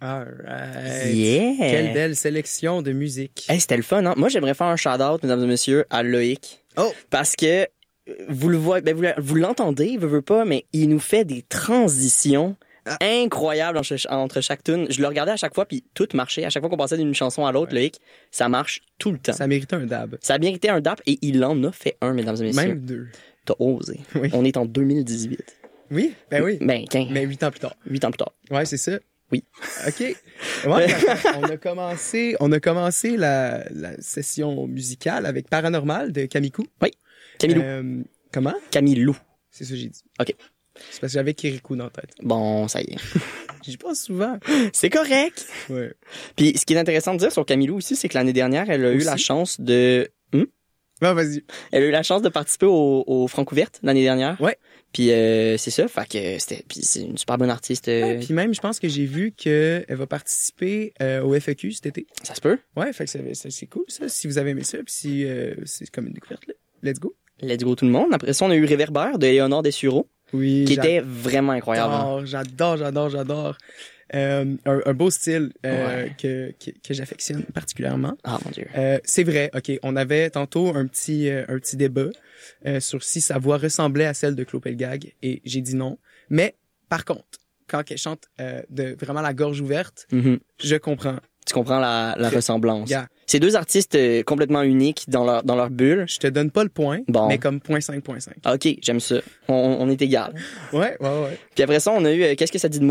Alright. Yeah! Quelle belle sélection de musique. Hey, c'était le fun, hein? Moi, j'aimerais faire un shout-out, mesdames et messieurs, à Loïc. Oh! Parce que vous le voyez, vous l'entendez, veut pas, mais il nous fait des transitions incroyables entre chaque tune. Je le regardais à chaque fois, puis tout marchait. À chaque fois qu'on passait d'une chanson à l'autre, Loïc, ça marche tout le temps. Ça méritait un dab. Ça a bien été un DAP et il en a fait un, mesdames et messieurs. Même 2. T'as osé. Oui. On est en 2018. Oui? Ben oui. Ben, tiens. Mais 8 ans plus tard. 8 ans plus tard. Ouais, c'est ça. Oui. OK. Ouais, on a commencé la session musicale avec Paranormal de Kamikou. Oui. Camilou. Comment? Camilou. C'est ça que j'ai dit. OK. C'est parce que j'avais Kirikou dans la tête. Bon, ça y est. J'y pense souvent. C'est correct. Ouais. Puis, ce qui est intéressant de dire sur Camilou aussi, c'est que l'année dernière, elle a eu la chance de... Non, vas-y. Elle a eu la chance de participer au Francouverte l'année dernière. Ouais. Puis c'est ça, fait que puis c'est une super bonne artiste. Ouais, puis même, je pense que j'ai vu qu'elle va participer au FAQ cet été. Ça se peut. Ouais, fait que c'est cool, ça. Si vous avez aimé ça, puis si c'est comme une découverte, là. Let's go. Let's go tout le monde. Après ça, on a eu Réverbère de Léonore Dessureau, Oui. qui était vraiment incroyable. Hein. J'adore. Un beau style Ouais. que j'affectionne particulièrement. Ah mon Dieu. C'est vrai, OK, on avait tantôt un petit débat sur si sa voix ressemblait à celle de Claude Pelgag, et j'ai dit non. Mais par contre, quand elle chante de vraiment la gorge ouverte, Mhm. je comprends. Tu comprends la ressemblance. Yeah. C'est deux artistes complètement uniques dans leur bulle. Je te donne pas le point, Bon. mais comme 0.5. OK, j'aime ça. On est égal. Ouais. Puis après ça, on a eu Qu'est-ce que ça dit de moi?